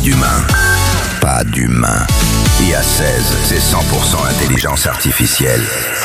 d'humain. Pas d'humain. IA16, c'est 100% intelligence artificielle.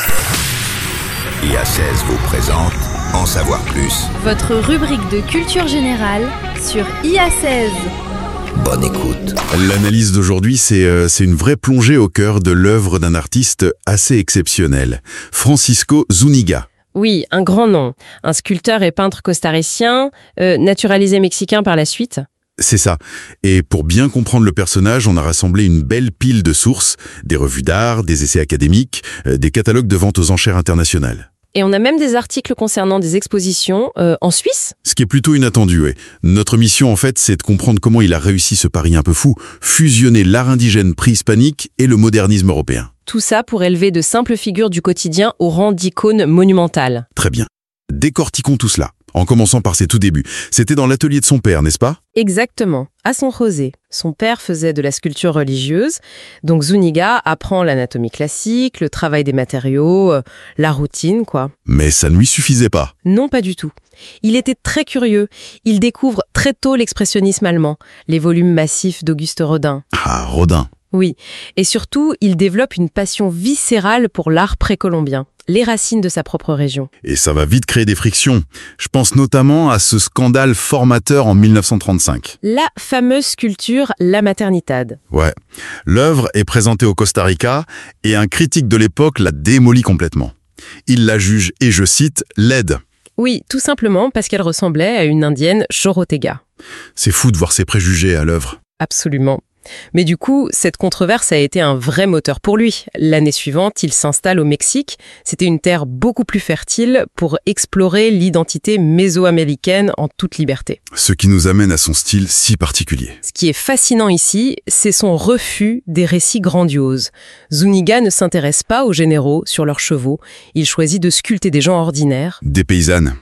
IA16 vous présente En savoir plus. Votre rubrique de culture générale sur IA16. Bonne écoute. L'analyse d'aujourd'hui, c'est une vraie plongée au cœur de l'œuvre d'un artiste assez exceptionnel, Francisco Zúñiga. Oui, un grand nom. Un sculpteur et peintre costaricien, naturalisé mexicain par la suite. C'est ça. Et pour bien comprendre le personnage, on a rassemblé une belle pile de sources, des revues d'art, des essais académiques, des catalogues de vente aux enchères internationales. Et on a même des articles concernant des expositions en Suisse. Ce qui est plutôt inattendu, ouais. Notre mission, en fait, c'est de comprendre comment il a réussi ce pari un peu fou, fusionner l'art indigène préhispanique et le modernisme européen. Tout ça pour élever de simples figures du quotidien au rang d'icônes monumentales. Très bien. Décortiquons tout cela, en commençant par ses tout débuts. C'était dans l'atelier de son père, n'est-ce pas ? Exactement, à San José. Son père faisait de la sculpture religieuse, donc Zúñiga apprend l'anatomie classique, le travail des matériaux, la routine, quoi. Mais ça ne lui suffisait pas. Non, pas du tout. Il était très curieux. Il découvre très tôt l'expressionnisme allemand, les volumes massifs d'Auguste Rodin. Ah, Rodin. Oui, et surtout, il développe une passion viscérale pour l'art précolombien, les racines de sa propre région. Et ça va vite créer des frictions. Je pense notamment à ce scandale formateur en 1935. La fameuse sculpture La Maternidad. Ouais. L'œuvre est présentée au Costa Rica et un critique de l'époque la démolit complètement. Il la juge, et je cite, laide. Oui, tout simplement parce qu'elle ressemblait à une indienne Chorotega. C'est fou de voir ses préjugés à l'œuvre. Absolument. Mais du coup, cette controverse a été un vrai moteur pour lui. L'année suivante, il s'installe au Mexique. C'était une terre beaucoup plus fertile pour explorer l'identité mésoaméricaine en toute liberté. Ce qui nous amène à son style si particulier. Ce qui est fascinant ici, c'est son refus des récits grandioses. Zúñiga ne s'intéresse pas aux généraux sur leurs chevaux. Il choisit de sculpter des gens ordinaires. Des paysannes,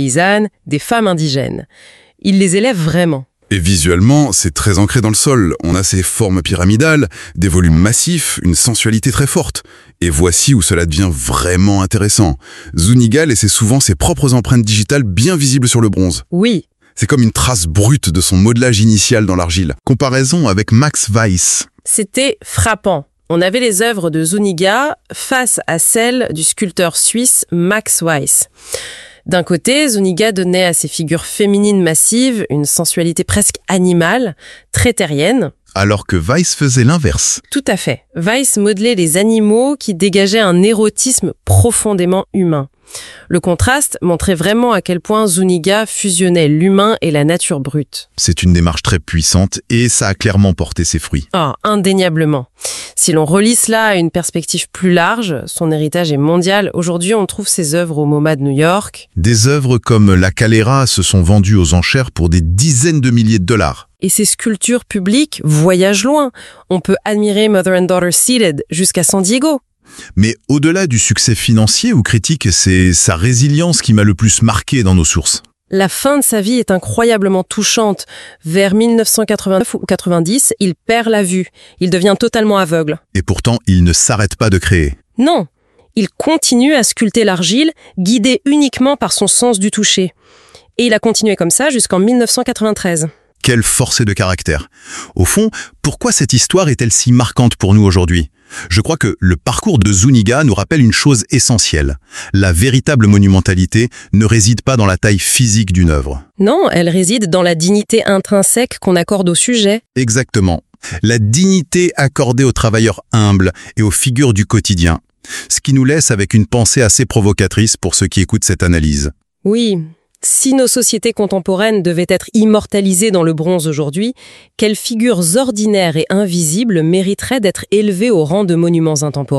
Des femmes indigènes. Il les élève vraiment. Et visuellement, c'est très ancré dans le sol. On a ces formes pyramidales, des volumes massifs, une sensualité très forte. Et voici où cela devient vraiment intéressant. Zúñiga laissait souvent ses propres empreintes digitales bien visibles sur le bronze. Oui. C'est comme une trace brute de son modelage initial dans l'argile. Comparaison avec Max Weiss. C'était frappant. On avait les œuvres de Zúñiga face à celles du sculpteur suisse Max Weiss. D'un côté, Zúñiga donnait à ses figures féminines massives une sensualité presque animale, très terrienne. Alors que Weiss faisait l'inverse. Tout à fait. Weiss modelait les animaux qui dégageaient un érotisme profondément humain. Le contraste montrait vraiment à quel point Zúñiga fusionnait l'humain et la nature brute. C'est une démarche très puissante et ça a clairement porté ses fruits. Ah, indéniablement. Si l'on relie cela à une perspective plus large, son héritage est mondial. Aujourd'hui, on trouve ses œuvres au MoMA de New York. Des œuvres comme La Calera se sont vendues aux enchères pour des dizaines de milliers de dollars. Et ses sculptures publiques voyagent loin. On peut admirer Mother and Daughter Seated jusqu'à San Diego. Mais au-delà du succès financier ou critique, c'est sa résilience qui m'a le plus marqué dans nos sources. La fin de sa vie est incroyablement touchante. Vers 1989 ou 90, il perd la vue. Il devient totalement aveugle. Et pourtant, il ne s'arrête pas de créer. Non, il continue à sculpter l'argile, guidé uniquement par son sens du toucher. Et il a continué comme ça jusqu'en 1993. Quelle force de caractère. Au fond, pourquoi cette histoire est-elle si marquante pour nous aujourd'hui ? Je crois que le parcours de Zúñiga nous rappelle une chose essentielle. La véritable monumentalité ne réside pas dans la taille physique d'une œuvre. Non, elle réside dans la dignité intrinsèque qu'on accorde au sujet. Exactement. La dignité accordée aux travailleurs humbles et aux figures du quotidien. Ce qui nous laisse avec une pensée assez provocatrice pour ceux qui écoutent cette analyse. Oui. Si nos sociétés contemporaines devaient être immortalisées dans le bronze aujourd'hui, quelles figures ordinaires et invisibles mériteraient d'être élevées au rang de monuments intemporels ?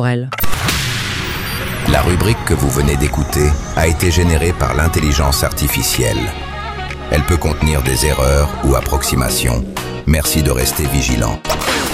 La rubrique que vous venez d'écouter a été générée par l'intelligence artificielle. Elle peut contenir des erreurs ou approximations. Merci de rester vigilant.